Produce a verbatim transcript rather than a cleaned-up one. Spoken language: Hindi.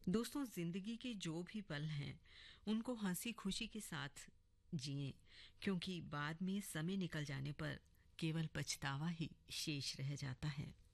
दोस्तों, जिंदगी के जो भी पल हैं उनको हंसी खुशी के साथ जिएं, क्योंकि बाद में समय निकल जाने पर केवल पछतावा ही शेष रह जाता है।